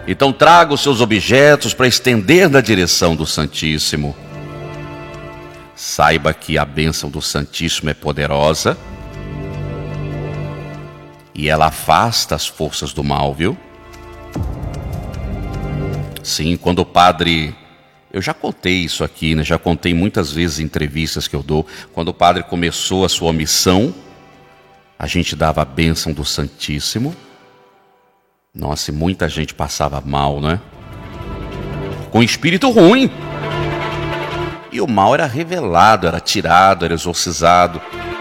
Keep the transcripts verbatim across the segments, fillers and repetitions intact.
Então traga os seus objetos para estender na direção do Santíssimo. Saiba que a bênção do Santíssimo é poderosa e ela afasta as forças do mal, viu? Sim, quando o padre... Eu já contei isso aqui, né? Já contei muitas vezes em entrevistas que eu dou. Quando o padre começou a sua missão, a gente dava a bênção do Santíssimo. Nossa, e muita gente passava mal, não é? Com espírito ruim. E o mal era revelado, era tirado, era exorcizado.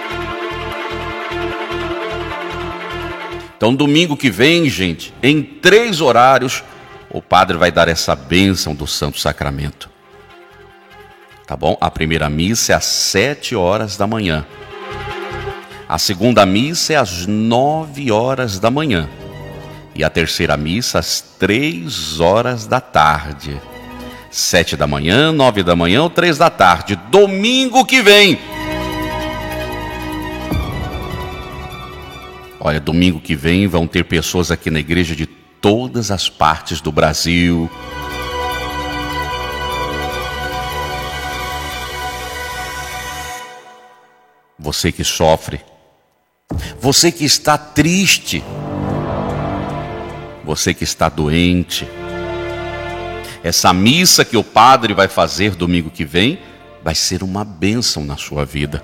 Então, domingo que vem, gente, em três horários, o padre vai dar essa bênção do Santo Sacramento. Tá bom? A primeira missa é às sete horas da manhã. A segunda missa é às nove horas da manhã. E a terceira missa às três horas da tarde. Sete da manhã, nove da manhã ou três da tarde. Domingo que vem. Olha, domingo que vem vão ter pessoas aqui na igreja de todas as partes do Brasil. Você que sofre. Você que está triste. Você que está doente. Essa missa que o padre vai fazer domingo que vem vai ser uma bênção na sua vida.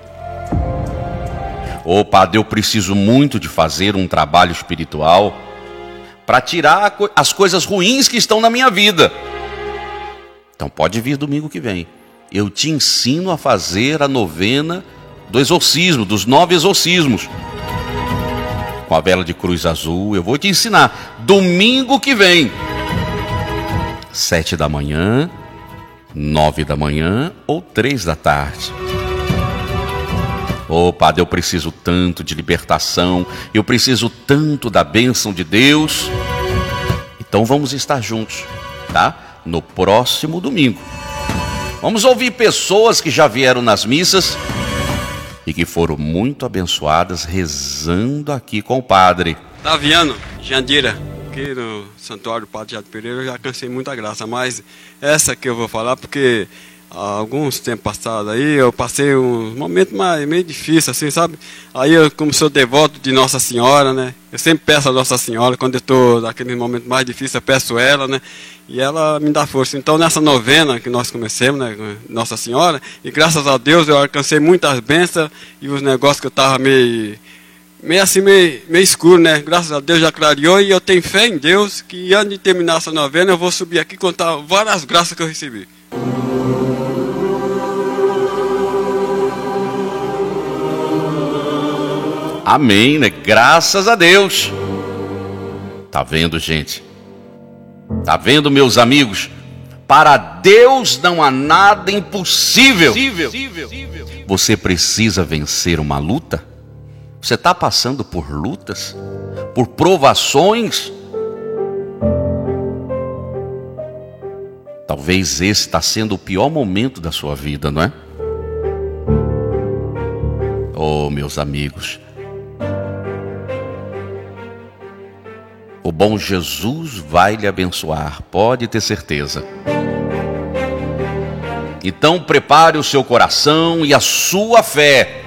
Ô padre, eu preciso muito de fazer um trabalho espiritual para tirar as coisas ruins que estão na minha vida. Então pode vir domingo que vem. Eu te ensino a fazer a novena do exorcismo, dos nove exorcismos. Com a vela de cruz azul, eu vou te ensinar. Domingo que vem. Sete da manhã, nove da manhã ou três da tarde. Ô oh, padre, eu preciso tanto de libertação, eu preciso tanto da bênção de Deus. Então vamos estar juntos, tá? No próximo domingo. Vamos ouvir pessoas que já vieram nas missas e que foram muito abençoadas rezando aqui com o padre. Daviano, Jandira, aqui no Santuário do Padre Jade Pereira, eu já cansei muita graça, mas essa que eu vou falar porque há alguns tempos passados aí eu passei um momento mais, meio difícil, assim, sabe? Aí eu, como sou devoto de Nossa Senhora, né? Eu sempre peço a Nossa Senhora, quando eu estou naquele momento mais difícil, eu peço ela, né? E ela me dá força. Então nessa novena que nós comecemos, né, Nossa Senhora, e graças a Deus eu alcancei muitas bênçãos e os negócios que eu estava meio, meio assim, meio, meio escuro, né? Graças a Deus já clareou e eu tenho fé em Deus que antes de terminar essa novena eu vou subir aqui e contar várias graças que eu recebi. Amém, né? Graças a Deus. Tá vendo, gente? Tá vendo, meus amigos? Para Deus não há nada impossível. Você precisa vencer uma luta? Você está passando por lutas? Por provações? Talvez esse está sendo o pior momento da sua vida, não é? Oh, meus amigos, o bom Jesus vai lhe abençoar, pode ter certeza. Então prepare o seu coração e a sua fé.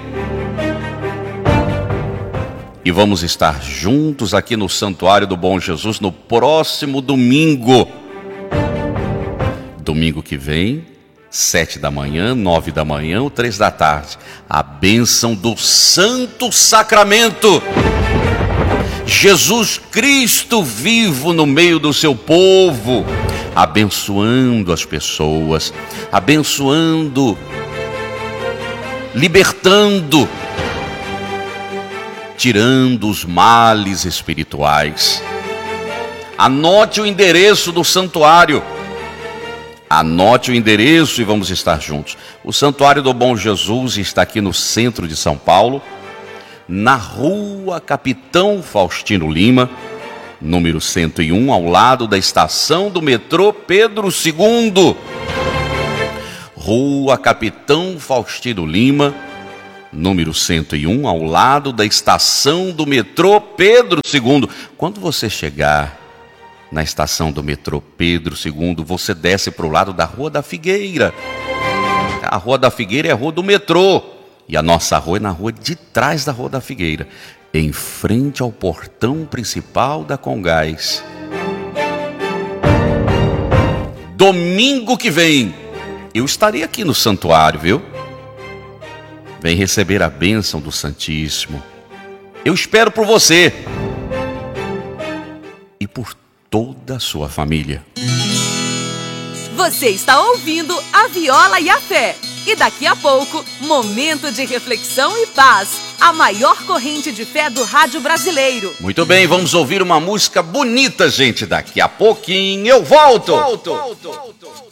E vamos estar juntos aqui no Santuário do Bom Jesus no próximo domingo. Domingo que vem, sete da manhã, nove da manhã ou três da tarde. A bênção do Santo Sacramento. Jesus Cristo vivo no meio do seu povo, abençoando as pessoas, abençoando, libertando, tirando os males espirituais. Anote o endereço do santuário. Anote o endereço e vamos estar juntos. O Santuário do Bom Jesus está aqui no centro de São Paulo, na rua Capitão Faustino Lima, número cento e um, ao lado da estação do metrô Pedro segundo. Rua Capitão Faustino Lima, número cento e um, ao lado da estação do metrô Pedro segundo. Quando você chegar na estação do metrô Pedro segundo, você desce para o lado da Rua da Figueira. A Rua da Figueira é a rua do metrô. E a nossa rua é na rua de trás da Rua da Figueira, em frente ao portão principal da Congás. Domingo que vem, eu estarei aqui no santuário, viu? Vem receber a bênção do Santíssimo. Eu espero por você e por toda a sua família. Você está ouvindo a Viola e a Fé. E daqui a pouco, momento de reflexão e paz. A maior corrente de fé do rádio brasileiro. Muito bem, vamos ouvir uma música bonita, gente. Daqui a pouquinho eu volto. volto, volto, volto.